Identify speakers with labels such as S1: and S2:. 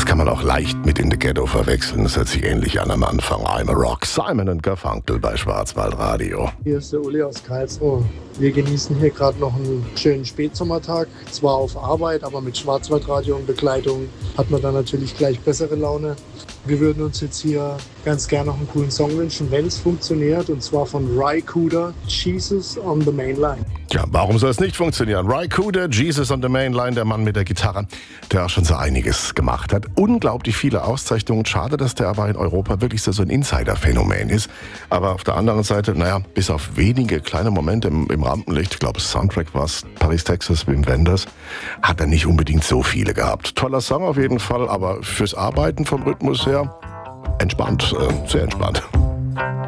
S1: kann man auch leicht mit In the Ghetto verwechseln. Das hört sich ähnlich an am Anfang. I'm a Rock. Simon und Garfunkel bei Schwarzwaldradio.
S2: Hier ist der Uli aus Karlsruhe. Wir genießen hier gerade noch einen schönen Spätsommertag. Zwar auf Arbeit, aber mit Schwarzwaldradio und Begleitung hat man dann natürlich gleich bessere Laune. Wir würden uns jetzt hier ganz gerne noch einen coolen Song wünschen, wenn es funktioniert. Und zwar von Ry Cooder, Jesus on the Main Line.
S1: Ja, warum soll es nicht funktionieren? Ry Cooder, Jesus on the Main Line, der Mann mit der Gitarre, der auch schon so einiges gemacht hat. Unglaublich viele Auszeichnungen. Schade, dass der aber in Europa wirklich so ein Insider-Phänomen ist. Aber auf der anderen Seite, bis auf wenige kleine Momente im Rampenlicht, ich glaube Soundtrack war es, Paris, Texas, Wim Wenders, hat er nicht unbedingt so viele gehabt. Toller Song auf jeden Fall, aber fürs Arbeiten vom Rhythmus her entspannt, sehr entspannt.